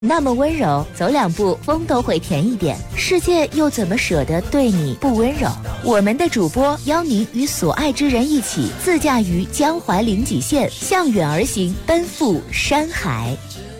那么温柔，走两步风都会甜一点。世界又怎么舍得对你不温柔？我们的主播邀您与所爱之人一起自驾于江淮临济县，向远而行，奔赴山海。